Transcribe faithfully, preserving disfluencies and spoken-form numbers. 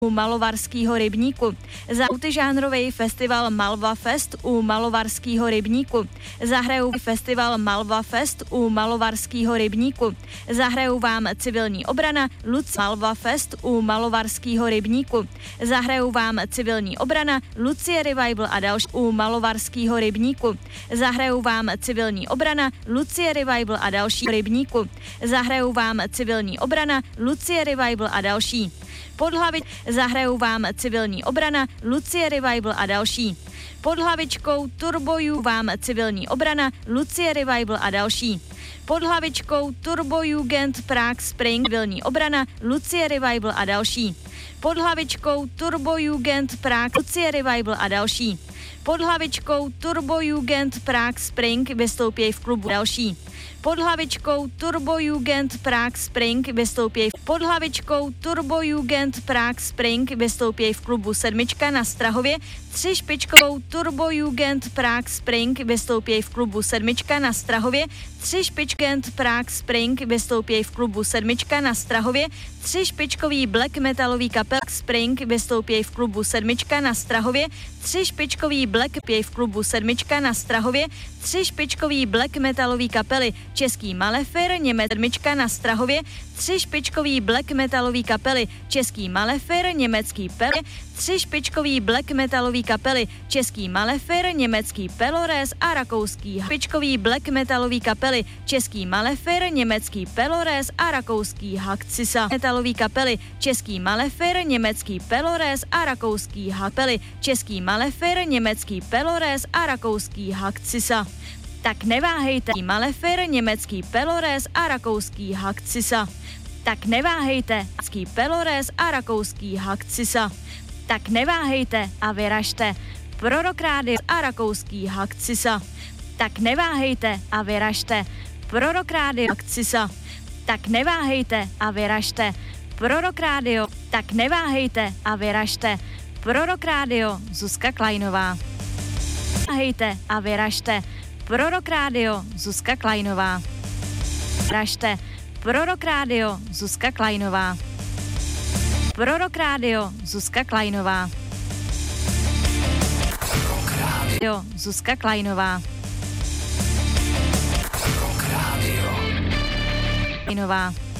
u Malovarského rybníku. Za multižánrový festival Malva Fest u Malovarského rybníku. Zahrajou festival Malva Fest u Malovarského rybníku. Zahrajou vám civilní obrana Luc Malva Fest u Malovarského rybníku. Zahrajou vám civilní obrana Lucie Revival a další u Malovarského rybníku. Zahrajou vám civilní obrana Lucie Revival a další rybníku. Zahrajou vám civilní obrana Lucie Revival a další. Pod hlavy zahrajou vám civilní obrana Lucie Revival a další. Pod hlavičkou Turboju vám civilní obrana Lucie Revival a další. Pod hlavičkou Turbojugend Prague Spring civilní obrana Lucie Revival a další. Pod hlavičkou Turbojugend Prague Lucie Revival a další. Pod hlavičkou Turbojugend Prague Spring vystoupí v klubu další. Pod hlavičkou Turbojugend Prague Spring vystoupí pod hlavičkou Turbojugend Prague Spring vystoupí v klubu Sedmička na Strahově. Tři špičkovou Turbojugend Prague Spring vystoupí v klubu Sedmička na Strahově. Tři špičkent Prague Spring vystoupí v klubu Sedmička na Strahově. Tři špičkový black metalový kapel Spring vystoupí v klubu Sedmička na Strahově. Tři špičkový black v klubu Sedmička na Strahově. Tři špičkový black metalový kapely Český Malefer, Němec Sedmička na Strahově. Tři špičkový black metalový kapely Český Malefer, Německý Pel. Tři špičkový black metalový kapely Český Malefer, Německý Pelores a rakouský špičkový black metalový kapely Český Malefer, Německý Pelores a rakouský Hakcisa. Metalový kapely Český Malefer, Německý Pelores a rakouský Hakpely Český Malefer, Německý Pelores a rakouský Hakcisa. Tak neváhejte, Malefer, Německý Pelores a rakouský Hakcisa. Tak neváhejte, Německý Pelores a rakouský Hakcisa. Tak neváhejte a vyražte. Prorok rádio a rakouský Hakcisa. Tak neváhejte a vyražte. Prorok rádio Hakcisa. Tak neváhejte a vyražte. Prorok rádio. Tak neváhejte a vyražte. Prorok rádio Zuzka Klajnová. Neváhejte a vyražte. Prorok rádio Zuzka Klajnová. Vyražte. Prorok rádio Zuzka Klajnová. Prorok rádio Zuzka Klajnová. Prorok rádio Zuzka Klajnová. Prorok rádio Klajnová.